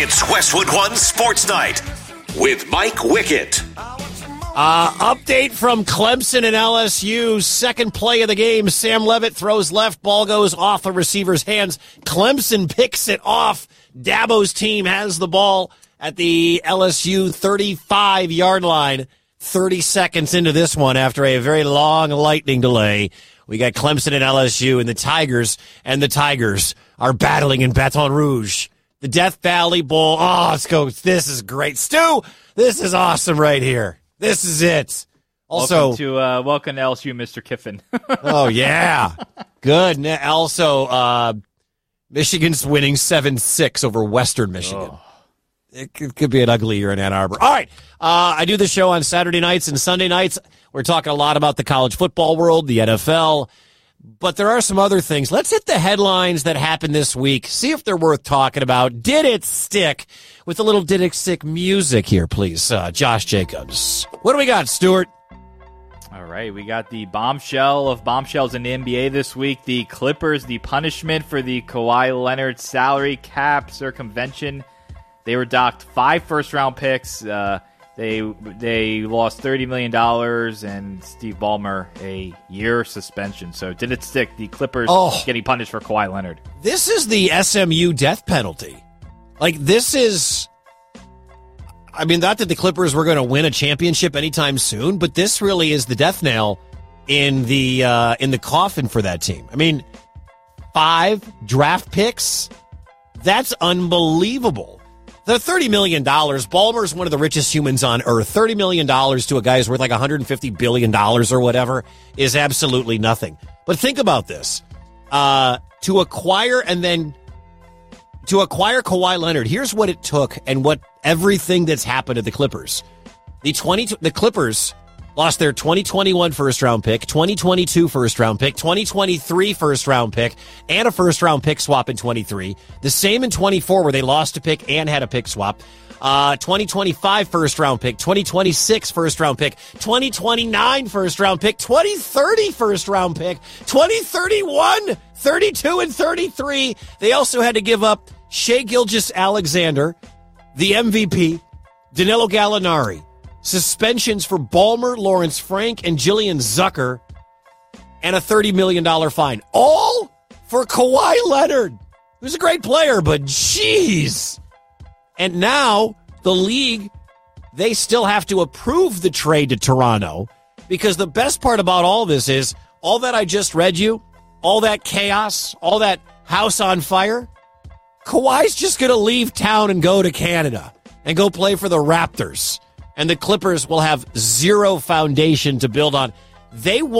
It's Westwood One Sports Night with Mike Wickett. Update from Clemson and LSU. Second play of the game. Sam Levitt throws left. Ball goes off the receiver's hands. Clemson picks it off. Dabo's team has the ball at the LSU 35-yard line. 30 seconds into this one after a very long lightning delay. We got Clemson and LSU and the Tigers are battling in Baton Rouge. The Death Valley Bowl. Oh, let's go. This is great. Stu, this is awesome right here. This is it. Also, welcome to LSU, Mr. Kiffin. Oh, yeah. Good. Also, Michigan's winning 7-6 over Western Michigan. Oh. It could be an ugly year in Ann Arbor. All right. I do the show on Saturday nights and Sunday nights. We're talking a lot about the college football world, the NFL. But there are some other things. Let's hit the headlines that happened this week. See if they're worth talking about. Did it stick? With a little Did It Stick music here, please. Josh Jacobs. What do we got, Stuart? All right, we got the bombshell of bombshells in the NBA this week. The Clippers, the punishment for the Kawhi Leonard salary cap circumvention. They were docked 5 first-round picks. They lost $30 million and Steve Ballmer a year suspension. So did it stick? The Clippers getting punished for Kawhi Leonard. This is the SMU death penalty. Like, this is, I mean, not that the Clippers were going to win a championship anytime soon, but this really is the death nail in the coffin for that team. I mean, 5 draft picks, that's unbelievable. The $30 million, Ballmer's one of the richest humans on earth. $30 million to a guy who's worth like $150 billion or whatever is absolutely nothing. But think about this. To acquire Kawhi Leonard, here's what it took and what everything that's happened to the Clippers. The Clippers lost their 2021 first-round pick, 2022 first-round pick, 2023 first-round pick, and a first-round pick swap in 23. The same in 24 where they lost a pick and had a pick swap. 2025 first-round pick, 2026 first-round pick, 2029 first-round pick, 2030 first-round pick, 2031, 32, and 33. They also had to give up Shai Gilgeous-Alexander, the MVP, Danilo Gallinari, suspensions for Ballmer, Lawrence Frank, and Jillian Zucker, and a $30 million fine. All for Kawhi Leonard, who's a great player, but jeez. And now the league, they still have to approve the trade to Toronto, because the best part about all this is all that I just read you, all that chaos, all that house on fire, Kawhi's just going to leave town and go to Canada and go play for the Raptors. And the Clippers will have zero foundation to build on. They